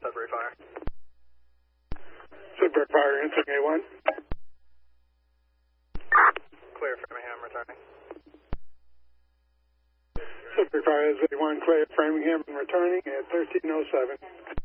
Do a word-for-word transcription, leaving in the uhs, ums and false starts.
Sudbury Fire. Sudbury Fire, Insing A one. Clear Framingham, returning. Sudbury Fire is A one, clear Framingham, returning at thirteen oh seven.